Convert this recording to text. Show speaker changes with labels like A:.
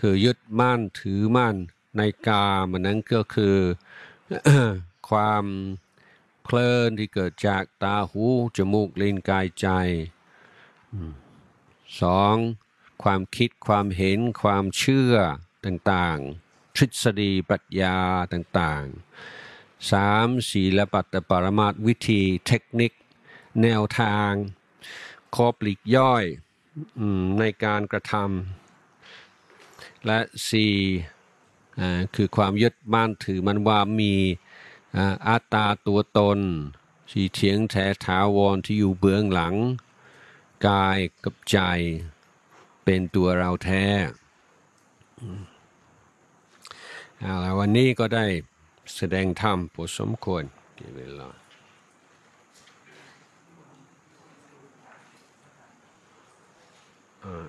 A: คือยึดมั่นถือมั่นในกามนั้นก็คือ ความเพลินที่เกิดจากตาหูจมูกลิ้นกายใจสองความคิดความเห็นความเชื่อต่างๆทฤษฎีปรัชญาต่างๆสามศีลปัตตปรมาสวิธีเทคนิคแนวทางข้อปลีกย่อยในการกระทำและสี่คือความยึดมั่นถือมันว่ามีอัตตาตัวตนที่เถียงแท้ถาวรที่อยู่เบื้องหลังกายกับใจเป็นตัวเราแท้เอาละวันนี้ก็ได้แสดงธรรมพอสมควรเวลา